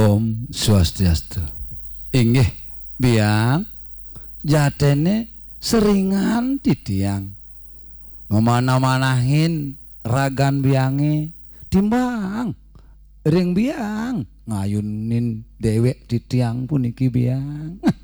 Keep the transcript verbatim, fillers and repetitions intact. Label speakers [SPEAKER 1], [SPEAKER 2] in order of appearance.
[SPEAKER 1] Om Swastiastu. Inggih, biang jatene seringan titiang ngemana-manahin ragan biange timbang ring biang ngayunin dewek titiang puniki biang.